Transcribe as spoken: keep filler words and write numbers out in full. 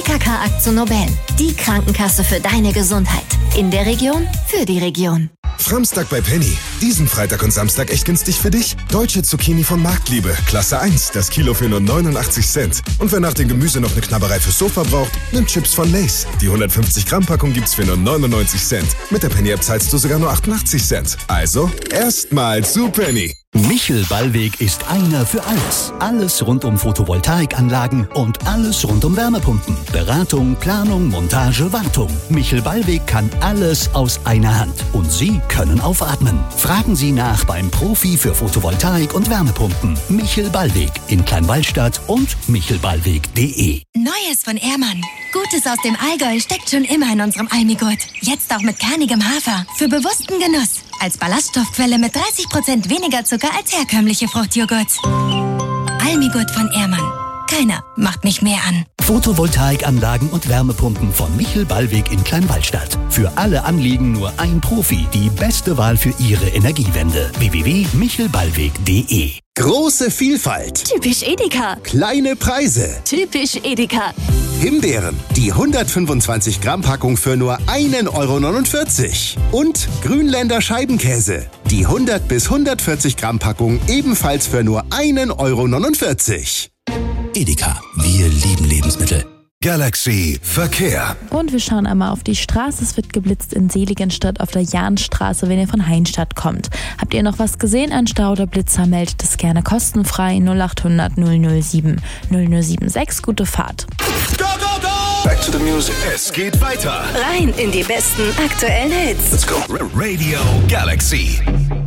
K K Akzo Nobel. Die Krankenkasse für deine Gesundheit. In der Region, für die Region. Framstag bei Penny. Diesen Freitag und Samstag echt günstig für dich. Deutsche Zucchini von Marktliebe. Klasse eins. Das Kilo für nur neunundachtzig Cent. Und wer nach dem Gemüse noch eine Knabberei fürs Sofa braucht, nimmt Chips von Lay's. Die hundertfünfzig Gramm Packung gibt's für nur neunundneunzig Cent. Mit der Penny-App zahlst du sogar nur achtundachtzig Cent. Also, erstmal zu Penny. Michel Ballweg ist einer für alles. Alles rund um Photovoltaikanlagen und alles rund um Wärmepumpen. Beratung, Planung, Montage, Wartung. Michel Ballweg kann alles aus einer Hand. Und Sie können aufatmen. Fragen Sie nach beim Profi für Photovoltaik und Wärmepumpen. Michel Ballweg in Kleinwallstadt und michelballweg punkt de. Neues von Ehrmann. Gutes aus dem Allgäu steckt schon immer in unserem Almigurt. Jetzt auch mit kernigem Hafer. Für bewussten Genuss. Als Ballaststoffquelle mit dreißig Prozent weniger Zucker als herkömmliche Fruchtjoghurts. Almigurt von Ehrmann. Keiner macht mich mehr an. Photovoltaikanlagen und Wärmepumpen von Michel Ballweg in Kleinwallstadt. Für alle Anliegen nur ein Profi. Die beste Wahl für Ihre Energiewende. w w w punkt michel ballweg punkt de. Große Vielfalt. Typisch Edeka. Kleine Preise. Typisch Edeka. Himbeeren. Die hundertfünfundzwanzig Gramm Packung für nur einen Euro neunundvierzig. Und Grünländer Scheibenkäse. Die hundert bis hundertvierzig Gramm Packung ebenfalls für nur einen Euro neunundvierzig. Edeka. Wir lieben Lebensmittel. Galaxy Verkehr. Und wir schauen einmal auf die Straße. Es wird geblitzt in Seligenstadt auf der Jahnstraße, wenn ihr von Heinstadt kommt. Habt ihr noch was gesehen an Stau oder Blitzer, meldet es gerne kostenfrei null acht hundert null null sieben null null sieben sechs. Gute Fahrt. Go, go, go! Back to the music. Es geht weiter. Rein in die besten aktuellen Hits. Let's go. Radio Galaxy.